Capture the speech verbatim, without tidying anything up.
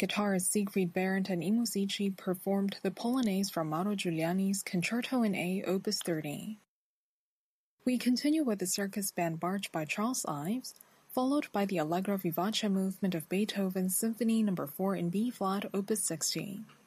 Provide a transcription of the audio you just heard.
Guitarists Siegfried Behrendt and I Musicisti performed the Polonaise from Mauro Giuliani's Concerto in A, Opus thirty. We continue with the Circus Band March by Charles Ives, followed by the Allegro vivace movement of Beethoven's Symphony number four in B-flat, Opus sixty.